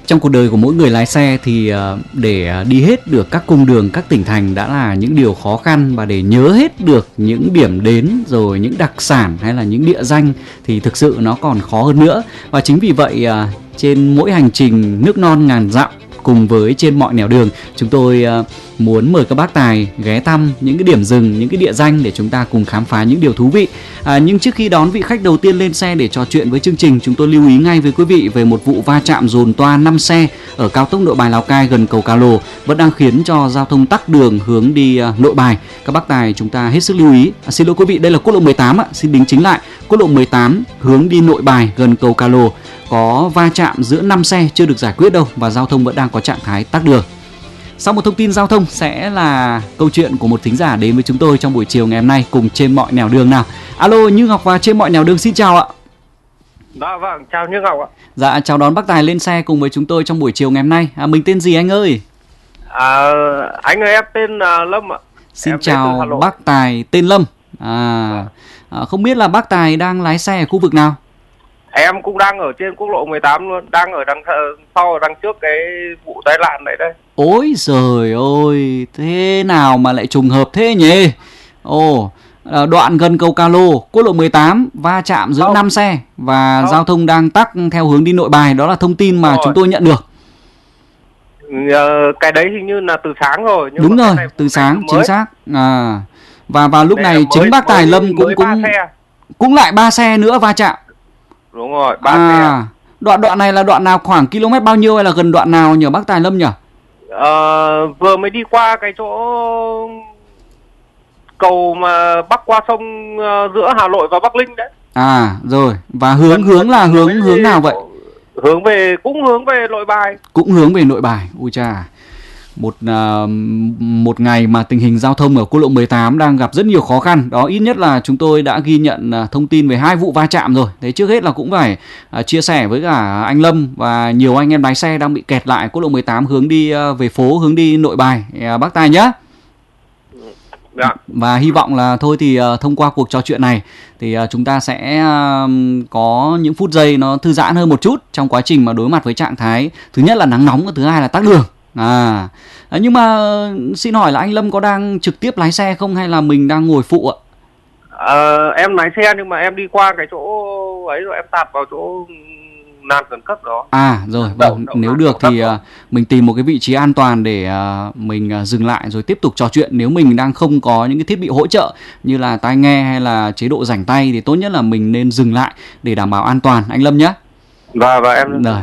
Trong cuộc đời của mỗi người lái xe thì để đi hết được các cung đường, các tỉnh thành đã là những điều khó khăn, và để nhớ hết được những điểm đến rồi những đặc sản hay là những địa danh thì thực sự nó còn khó hơn nữa. Và chính vì vậy trên mỗi hành trình nước non ngàn dặm cùng với trên mọi nẻo đường, chúng tôi muốn mời các bác tài ghé thăm những cái điểm dừng, những cái địa danh để chúng ta cùng khám phá những điều thú vị. Nhưng trước khi đón vị khách đầu tiên lên xe để trò chuyện với chương trình, chúng tôi lưu ý ngay với quý vị về một vụ va chạm dồn toa 5 xe ở cao tốc Nội Bài Lào Cai gần cầu Cà Lồ vẫn đang khiến cho giao thông tắc đường hướng đi Nội Bài. Các bác tài chúng ta hết sức lưu ý. Xin lỗi quý vị, đây là quốc lộ 18 ạ. Xin đính chính lại, quốc lộ 18 hướng đi Nội Bài gần cầu Cà Lồ có va chạm giữa 5 xe chưa được giải quyết đâu, và giao thông vẫn đang có trạng thái tắc đường. Sau một thông tin giao thông sẽ là câu chuyện của một thính giả đến với chúng tôi trong buổi chiều ngày hôm nay cùng trên mọi nẻo đường nào. Alo, Như Ngọc và trên mọi nẻo đường xin chào ạ. Vâng, chào Như Ngọc ạ. Dạ, chào đón bác tài lên xe cùng với chúng tôi trong buổi chiều ngày hôm nay. Mình tên gì anh ơi? Anh ơi, em tên Lâm ạ. Xin chào bác tài tên Lâm. Không biết là bác tài đang lái xe ở khu vực nào? Em cũng đang ở trên quốc lộ 18 luôn, đang ở đằng sau đằng trước cái vụ tai nạn đấy đây. Ôi giời ơi, thế nào mà lại trùng hợp thế nhỉ? Đoạn gần cầu Cà Lồ, quốc lộ 18 va chạm giữa 5 xe và giao thông đang tắc theo hướng đi Nội Bài, đó là thông tin mà chúng tôi nhận được. Cái đấy hình như là từ sáng rồi. Đúng rồi, từ sáng, chính xác. Và lúc này chính bác tài Lâm cũng lại 3 xe nữa va chạm. Đúng rồi, 3 xe. Đoạn này là đoạn nào, khoảng km bao nhiêu hay là gần đoạn nào nhỉ bác tài Lâm nhỉ? Vừa mới đi qua cái chỗ cầu mà bắc qua sông giữa Hà Nội và Bắc Ninh đấy. Rồi, và hướng là hướng nào vậy? Cũng hướng về Nội Bài. Cũng hướng về Nội Bài. Ui chà. Một ngày mà tình hình giao thông ở quốc lộ 18 đang gặp rất nhiều khó khăn. Đó, ít nhất là chúng tôi đã ghi nhận thông tin về 2 vụ va chạm rồi. Thế trước hết là cũng phải chia sẻ với cả anh Lâm và nhiều anh em lái xe đang bị kẹt lại quốc lộ 18 hướng đi về phố, hướng đi Nội Bài, bác tài nhé. Và hy vọng là thôi thì thông qua cuộc trò chuyện này thì chúng ta sẽ có những phút giây nó thư giãn hơn một chút trong quá trình mà đối mặt với trạng thái thứ nhất là nắng nóng và thứ hai là tắc đường. Nhưng mà xin hỏi là anh Lâm có đang trực tiếp lái xe không hay là mình đang ngồi phụ ạ? Em lái xe nhưng mà em đi qua cái chỗ ấy rồi em tạt vào chỗ nan khẩn cấp đó. Rồi, vâng, nếu được thì mình tìm một cái vị trí an toàn để mình dừng lại rồi tiếp tục trò chuyện. Nếu mình đang không có những cái thiết bị hỗ trợ như là tai nghe hay là chế độ rảnh tay thì tốt nhất là mình nên dừng lại để đảm bảo an toàn anh Lâm nhé. Và em